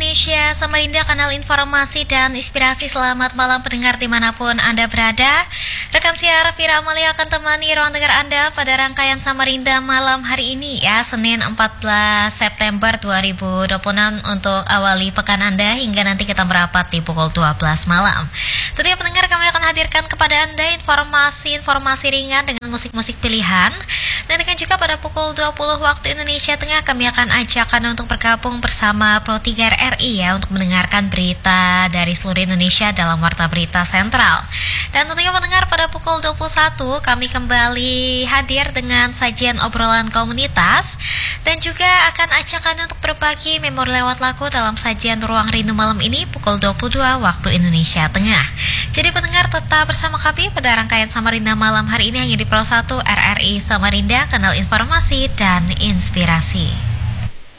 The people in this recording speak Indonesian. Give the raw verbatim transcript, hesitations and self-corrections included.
Indonesia Samarinda, kanal informasi dan inspirasi. Selamat malam pendengar dimanapun Anda berada. Rekan siar Vira Amalia akan temani ruang dengar Anda pada rangkaian Samarinda malam hari ini ya, Senin empat belas September dua ribu dua puluh enam, untuk awali pekan Anda hingga nanti kita merapat di pukul dua belas malam. Tentunya pendengar, kami akan hadirkan kepada Anda informasi-informasi ringan dengan musik-musik pilihan. Nantikan juga pada pukul dua puluh waktu Indonesia Tengah, kami akan ajak Anda untuk bergabung bersama Pro tiga R I ya, untuk mendengarkan berita dari seluruh Indonesia dalam Warta Berita Sentral. Dan tentunya mendengar pada pukul dua puluh satu kami kembali hadir dengan sajian obrolan komunitas, dan juga akan ajak Anda untuk berbagi memori lewat lagu dalam sajian Ruang Rindu malam ini pukul dua puluh dua waktu Indonesia Tengah. Jadi pendengar, tetap bersama kami pada rangkaian Samarinda malam hari ini hanya di Pro satu R R I Samarinda, kanal informasi dan inspirasi.